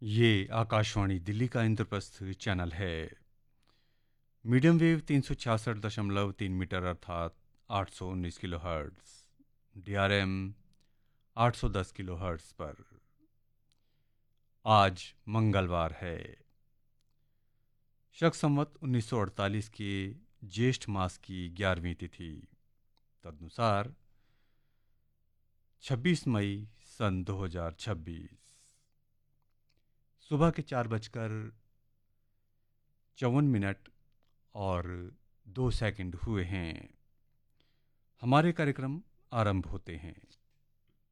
ये आकाशवाणी दिल्ली का इंद्रप्रस्थ चैनल है। मीडियम वेव 366.3 मीटर अर्थात 819 kilo hertz, DRM 810 kilo hertz पर। आज मंगलवार है। शक संवत 1948 के ज्येष्ठ मास की 11वीं तिथि, तदनुसार 26 मई सन 2026 सुबह के 4:54 और 2 सेकंड हुए हैं। हमारे कार्यक्रम आरंभ होते हैं।